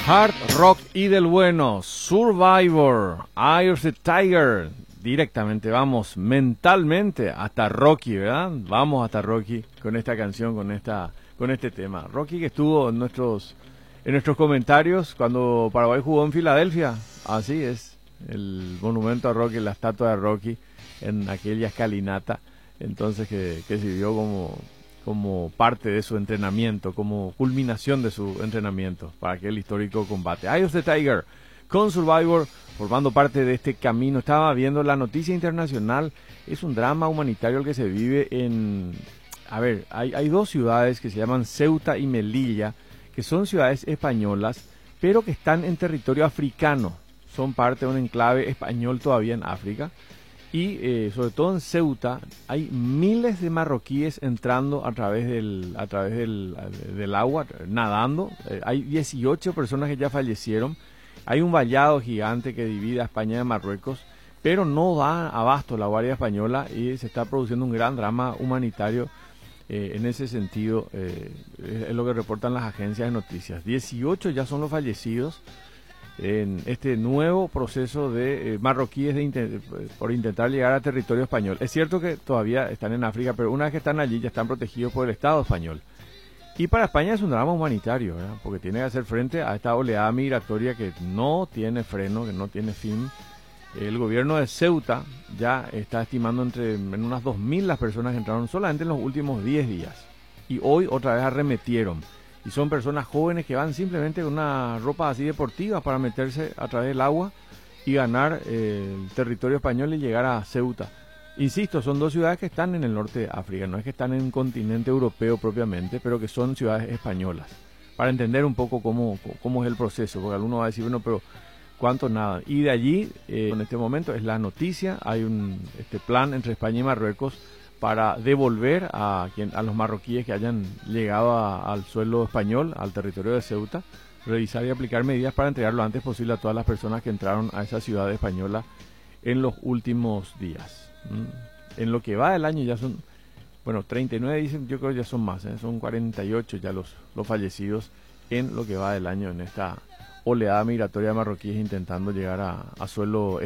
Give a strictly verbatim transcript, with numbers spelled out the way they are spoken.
Hard rock y del bueno, Survivor, Eye of the Tiger. Directamente vamos mentalmente hasta Rocky, ¿verdad? Vamos hasta Rocky con esta canción, con esta, con este tema. Rocky que estuvo en nuestros, en nuestros comentarios cuando Paraguay jugó en Filadelfia. Así es, el monumento a Rocky, la estatua de Rocky en aquella escalinata. Entonces que, que sirvió como, como parte de su entrenamiento, como culminación de su entrenamiento para aquel histórico combate. Eye of the Tiger con Survivor formando parte de este camino. Estaba viendo la noticia internacional, es un drama humanitario el que se vive en... A ver, hay, hay dos ciudades que se llaman Ceuta y Melilla, que son ciudades españolas, pero que están en territorio africano. Son parte de un enclave español todavía en África. Y eh, sobre todo en Ceuta hay miles de marroquíes entrando a través del, a través del, del agua, nadando. Eh, hay dieciocho personas que ya fallecieron. Hay un vallado gigante que divide a España de Marruecos, pero no da abasto la Guardia Española y se está produciendo un gran drama humanitario eh, en ese sentido. Eh, es lo que reportan las agencias de noticias. dieciocho ya son los fallecidos en este nuevo proceso de eh, marroquíes de intent por intentar llegar a territorio español. Es cierto que todavía están en África, pero una vez que están allí ya están protegidos por el Estado español. Y para España es un drama humanitario, ¿verdad? Porque tiene que hacer frente a esta oleada migratoria que no tiene freno, que no tiene fin. El gobierno de Ceuta ya está estimando entre en unas dos mil las personas que entraron solamente en los últimos diez días. Y hoy otra vez arremetieron. Y son personas jóvenes que van simplemente con una ropa así deportiva para meterse a través del agua y ganar eh, el territorio español y llegar a Ceuta. Insisto, son dos ciudades que están en el norte de África, no es que están en un continente europeo propiamente, pero que son ciudades españolas. Para entender un poco cómo, cómo es el proceso, porque alguno va a decir, bueno, pero ¿cuánto nada? Y de allí, eh, en este momento, es la noticia, hay un este plan entre España y Marruecos para devolver a, quien, a los marroquíes que hayan llegado a, al suelo español, al territorio de Ceuta, revisar y aplicar medidas para entregar lo antes posible a todas las personas que entraron a esa ciudad española en los últimos días. ¿Mm? En lo que va del año ya son, bueno, treinta y nueve dicen, yo creo que ya son más, ¿eh? Son cuarenta y ocho ya los, los fallecidos en lo que va del año en esta oleada migratoria de marroquíes intentando llegar a, a suelo